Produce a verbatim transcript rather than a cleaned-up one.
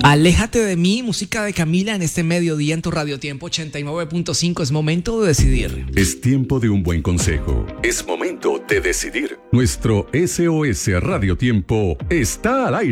Aléjate de mí, música de Camila en este mediodía en tu Radio Tiempo ochenta y nueve punto cinco. Es momento de decidir. Es tiempo de un buen consejo. Es momento de decidir. Nuestro S O S Radio Tiempo está al aire.